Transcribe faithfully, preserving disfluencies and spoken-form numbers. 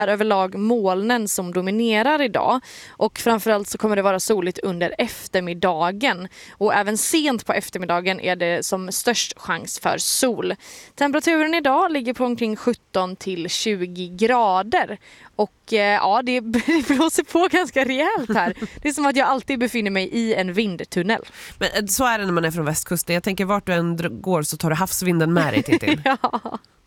är överlag molnen som dominerar idag och framförallt så kommer det vara soligt under eftermiddagen och även sent på eftermiddagen är det som störst chans för sol. Temperaturen idag ligger på omkring sjutton till tjugo grader och eh, ja, det blåser på ganska rejält här. Det är som att jag alltid befinner mig i en vindtunnel. Men så är det när man är från västkusten. Jag tänker vart du än går så tar du havsvinden med dig till. Ja.